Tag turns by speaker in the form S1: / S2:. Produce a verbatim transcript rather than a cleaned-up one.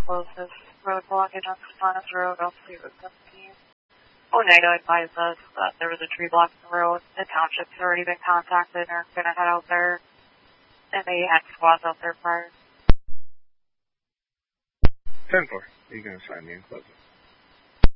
S1: closest road blockage on Satanas Road off State Route seventeen. Oneida advised us that there was a tree blocking the road. The township's already been contacted and are going to head out there. And they had squads out there prior.
S2: ten four. You can assign me in closing.